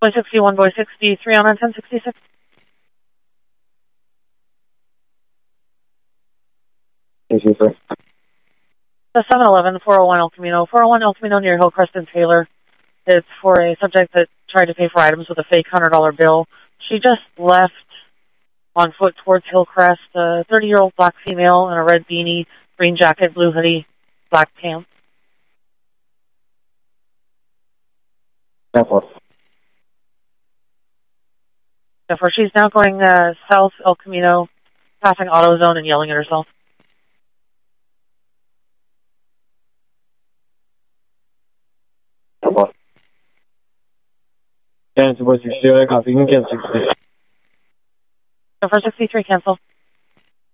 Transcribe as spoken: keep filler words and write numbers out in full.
Boy sixty-one, boy sixty-three on ten sixty-six. sixty-three. The seven eleven, four oh one El Camino, four oh one El Camino near Hillcrest and Taylor. It's for a subject that tried to pay for items with a fake one hundred dollar bill. She just left on foot towards Hillcrest, a thirty-year-old black female in a red beanie, green jacket, blue hoodie, black pants. Therefore. Therefore, she's now going uh, south El Camino, passing AutoZone and yelling at herself. Therefore. Cancel, boy sixty-three, copy, you can cancel sixty-three. Therefore, sixty-three, cancel.